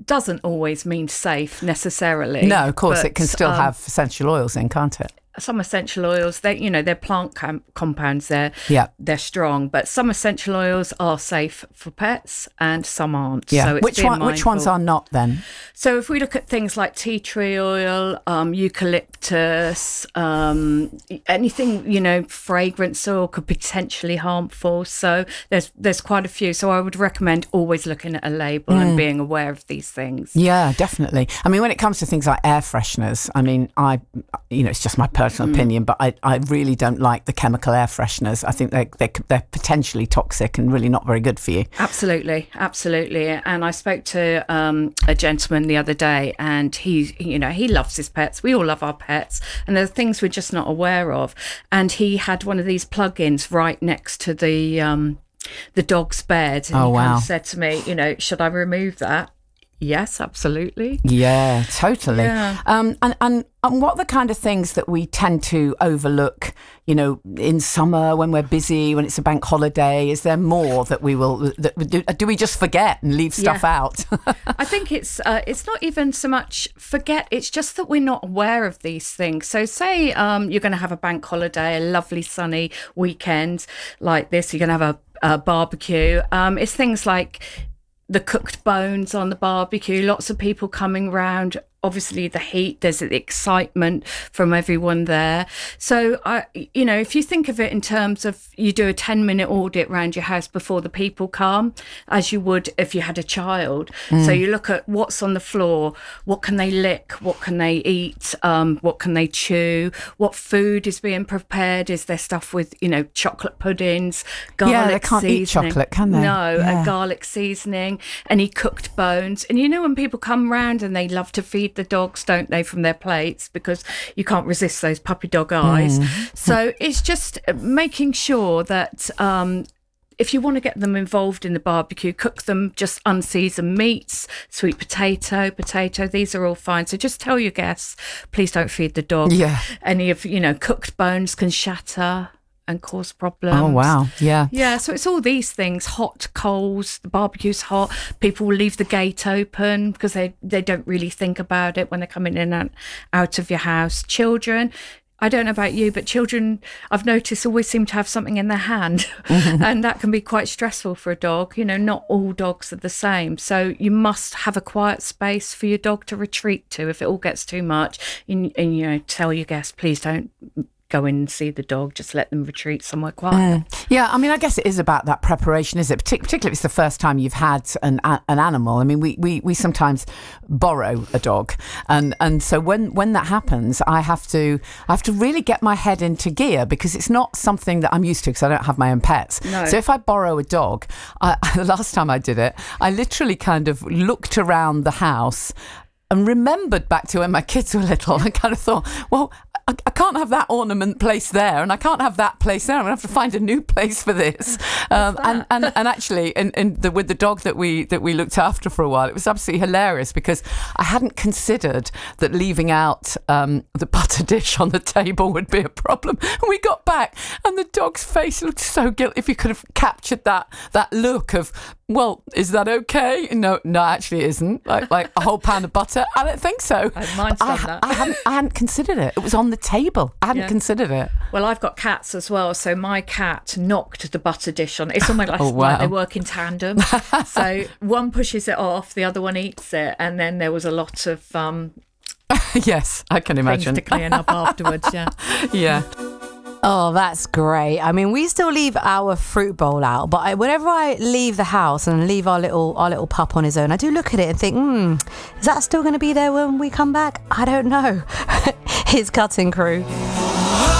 doesn't always mean safe necessarily. No, of course, but, it can still have essential oils in, can't it? Some essential oils, they're plant compounds. They're strong, but some essential oils are safe for pets and some aren't. Yeah. So which ones are not then? So if we look at things like tea tree oil, eucalyptus, anything, fragrance oil could potentially harmful. So there's quite a few. So I would recommend always looking at a label and being aware of these things. Yeah, definitely. I mean, when it comes to things like air fresheners, I mean, it's just my personal opinion, but I really don't like the chemical air fresheners. I think they're potentially toxic and really not very good for you. Absolutely. And I spoke to a gentleman the other day, and he loves his pets. We all love our pets, and there are things we're just not aware of. And he had one of these plug-ins right next to the dog's bed. And he kind of said to me, should I remove that? Yes, absolutely. Yeah, totally. Yeah. And what are the kind of things that we tend to overlook, in summer when we're busy, when it's a bank holiday? Is there more that we will do we just forget and leave stuff out? I think it's not even so much forget, it's just that we're not aware of these things. So say you're going to have a bank holiday, a lovely sunny weekend like this, you're going to have a barbecue. It's things like the cooked bones on the barbecue, lots of people coming round. Obviously the heat, there's the excitement from everyone there. So, if you think of it in terms of you do a 10-minute audit around your house before the people come, as you would if you had a child. So you look at what's on the floor, what can they lick, what can they eat, what can they chew, what food is being prepared, is there stuff with, chocolate puddings, garlic seasoning. Yeah, they can't eat chocolate, can they? No, a garlic seasoning, any cooked bones. And when people come round and they love to feed the dogs, don't they, from their plates, because you can't resist those puppy dog eyes. So it's just making sure that if you want to get them involved in the barbecue, cook them just unseasoned meats, sweet potato, these are all fine. So just tell your guests, please don't feed the dog. Yeah. Any of, cooked bones can shatter and cause problems. Oh, wow. Yeah. Yeah, so it's all these things, hot coals, the barbecue's hot, people will leave the gate open because they don't really think about it when they're coming in and out of your house. Children, I don't know about you, but children, I've noticed, always seem to have something in their hand and that can be quite stressful for a dog. Not all dogs are the same. So you must have a quiet space for your dog to retreat to if it all gets too much. And tell your guests, please don't go in and see the dog, just let them retreat somewhere quiet. Yeah, I mean, I guess it is about that preparation, is it? Particularly if it's the first time you've had an animal. I mean, we sometimes borrow a dog, and so when that happens, I have to really get my head into gear, because it's not something that I'm used to, because I don't have my own pets. No. So if I borrow a dog, the last time I did it, I literally kind of looked around the house and remembered back to when my kids were little, and kind of thought, well, I can't have that ornament placed there, and I can't have that place there. I'm going to have to find a new place for this. And actually, with the dog that we looked after for a while, it was absolutely hilarious, because I hadn't considered that leaving out the butter dish on the table would be a problem. And we got back, and the dog's face looked so guilty. If you could have captured that look of, well, is that okay? No, actually it isn't. Like a whole pound of butter? I don't think so. Mine's done that. I hadn't considered it. It was on the table. I hadn't considered it. Well, I've got cats as well, so my cat knocked the butter dish on. It's almost wow. like they work in tandem. So one pushes it off, the other one eats it, and then there was a lot of yes, I can imagine. things to clean up afterwards. Yeah. Yeah. Oh, that's great. I mean, we still leave our fruit bowl out, but whenever I leave the house and leave our little pup on his own, I do look at it and think, is that still going to be there when we come back? I don't know. His cutting crew.